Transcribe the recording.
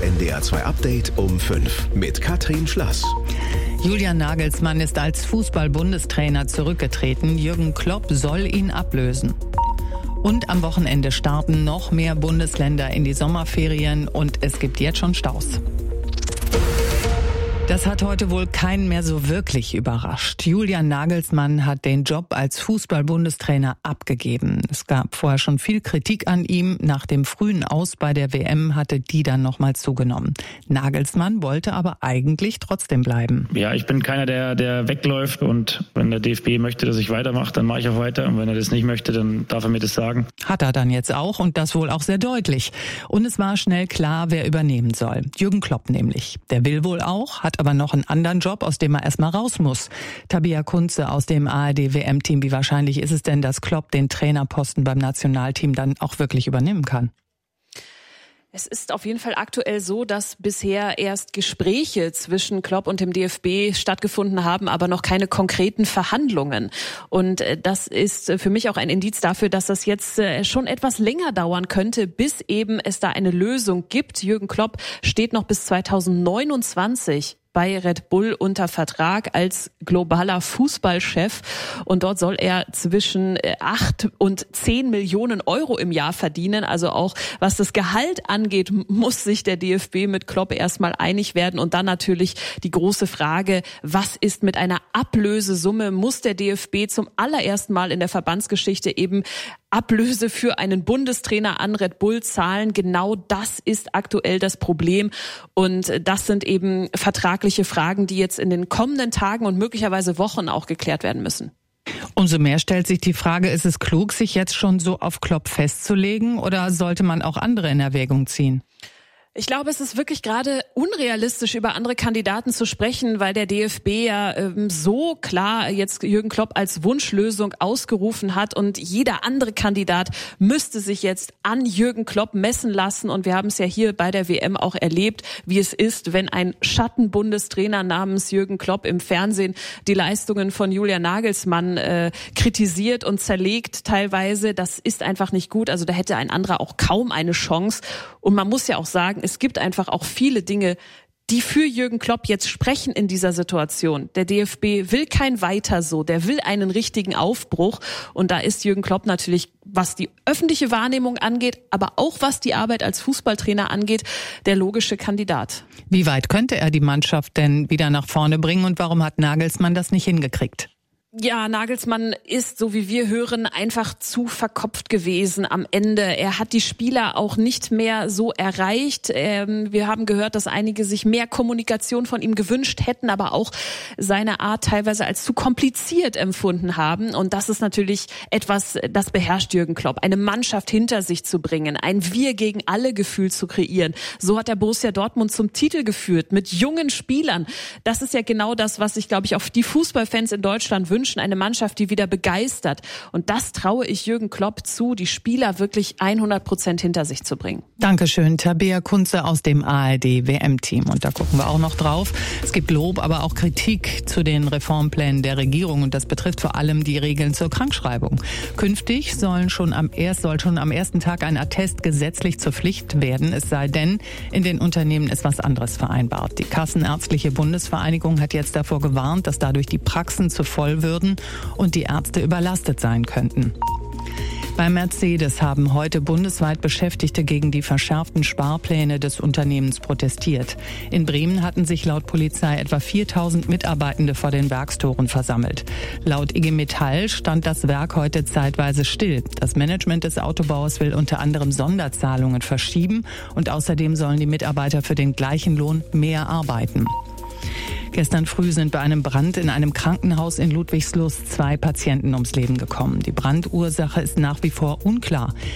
NDR 2 Update um 5 mit Katrin Schlass. Julian Nagelsmann ist als Fußball-Bundestrainer zurückgetreten. Jürgen Klopp soll ihn ablösen. Und am Wochenende starten noch mehr Bundesländer in die Sommerferien und es gibt jetzt schon Staus. Das hat heute wohl keinen mehr so wirklich überrascht. Julian Nagelsmann hat den Job als Fußball-Bundestrainer abgegeben. Es gab vorher schon viel Kritik an ihm. Nach dem frühen Aus bei der WM hatte die dann nochmal zugenommen. Nagelsmann wollte aber eigentlich trotzdem bleiben. Ja, ich bin keiner, der wegläuft, und wenn der DFB möchte, dass ich weitermache, dann mache ich auch weiter. Und wenn er das nicht möchte, dann darf er mir das sagen. Hat er dann jetzt auch, und das wohl auch sehr deutlich. Und es war schnell klar, wer übernehmen soll. Jürgen Klopp nämlich. Der will wohl auch, hat aber noch einen anderen Job, aus dem er erstmal raus muss. Tabea Kunze aus dem ARD-WM-Team. Wie wahrscheinlich ist es denn, dass Klopp den Trainerposten beim Nationalteam dann auch wirklich übernehmen kann? Es ist auf jeden Fall aktuell so, dass bisher erst Gespräche zwischen Klopp und dem DFB stattgefunden haben, aber noch keine konkreten Verhandlungen. Und das ist für mich auch ein Indiz dafür, dass das jetzt schon etwas länger dauern könnte, bis eben es da eine Lösung gibt. Jürgen Klopp steht noch bis 2029 bei Red Bull unter Vertrag als globaler Fußballchef, und dort soll er zwischen 8 und 10 Millionen Euro im Jahr verdienen. Also auch was das Gehalt angeht, muss sich der DFB mit Klopp erstmal einig werden. Und dann natürlich die große Frage, was ist mit einer Ablösesumme? Muss der DFB zum allerersten Mal in der Verbandsgeschichte eben Ablöse für einen Bundestrainer an Red Bull zahlen? Genau das ist aktuell das Problem. Und das sind eben vertragliche Fragen, die jetzt in den kommenden Tagen und möglicherweise Wochen auch geklärt werden müssen. Umso mehr stellt sich die Frage, ist es klug, sich jetzt schon so auf Klopp festzulegen, oder sollte man auch andere in Erwägung ziehen? Ich glaube, es ist wirklich gerade unrealistisch, über andere Kandidaten zu sprechen, weil der DFB ja so klar jetzt Jürgen Klopp als Wunschlösung ausgerufen hat, und jeder andere Kandidat müsste sich jetzt an Jürgen Klopp messen lassen. Und wir haben es ja hier bei der WM auch erlebt, wie es ist, wenn ein Schattenbundestrainer namens Jürgen Klopp im Fernsehen die Leistungen von Julian Nagelsmann kritisiert und zerlegt teilweise. Das ist einfach nicht gut. Also da hätte ein anderer auch kaum eine Chance. Und man muss ja auch sagen, es gibt einfach auch viele Dinge, die für Jürgen Klopp jetzt sprechen in dieser Situation. Der DFB will kein Weiter so, der will einen richtigen Aufbruch. Und da ist Jürgen Klopp natürlich, was die öffentliche Wahrnehmung angeht, aber auch was die Arbeit als Fußballtrainer angeht, der logische Kandidat. Wie weit könnte er die Mannschaft denn wieder nach vorne bringen, und warum hat Nagelsmann das nicht hingekriegt? Ja, Nagelsmann ist, so wie wir hören, einfach zu verkopft gewesen am Ende. Er hat die Spieler auch nicht mehr so erreicht. Wir haben gehört, dass einige sich mehr Kommunikation von ihm gewünscht hätten, aber auch seine Art teilweise als zu kompliziert empfunden haben. Und das ist natürlich etwas, das beherrscht Jürgen Klopp. Eine Mannschaft hinter sich zu bringen, ein Wir-gegen-alle-Gefühl zu kreieren. So hat er Borussia Dortmund zum Titel geführt, mit jungen Spielern. Das ist ja genau das, was sich, glaube ich, auch die Fußballfans in Deutschland wünschen. Eine Mannschaft, die wieder begeistert. Und das traue ich Jürgen Klopp zu, die Spieler wirklich 100% hinter sich zu bringen. Dankeschön, Tabea Kunze aus dem ARD-WM-Team. Und da gucken wir auch noch drauf. Es gibt Lob, aber auch Kritik zu den Reformplänen der Regierung. Und das betrifft vor allem die Regeln zur Krankschreibung. Künftig soll schon am ersten Tag ein Attest gesetzlich zur Pflicht werden. Es sei denn, in den Unternehmen ist was anderes vereinbart. Die Kassenärztliche Bundesvereinigung hat jetzt davor gewarnt, dass dadurch die Praxen zu voll würden und die Ärzte überlastet sein könnten. Bei Mercedes haben heute bundesweit Beschäftigte gegen die verschärften Sparpläne des Unternehmens protestiert. In Bremen hatten sich laut Polizei etwa 4.000 Mitarbeitende vor den Werkstoren versammelt. Laut IG Metall stand das Werk heute zeitweise still. Das Management des Autobauers will unter anderem Sonderzahlungen verschieben, und außerdem sollen die Mitarbeiter für den gleichen Lohn mehr arbeiten. Gestern früh sind bei einem Brand in einem Krankenhaus in Ludwigslust 2 Patienten ums Leben gekommen. Die Brandursache ist nach wie vor unklar.